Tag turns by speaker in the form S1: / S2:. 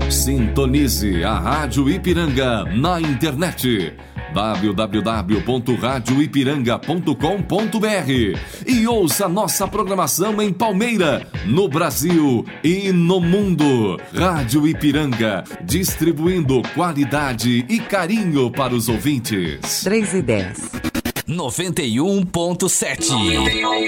S1: Sintonize a Rádio Ipiranga na internet www.radioipiranga.com.br e ouça nossa programação em Palmeira, no Brasil e no mundo. Rádio Ipiranga, distribuindo qualidade e carinho para os ouvintes.
S2: 3 e 10.
S3: 91.7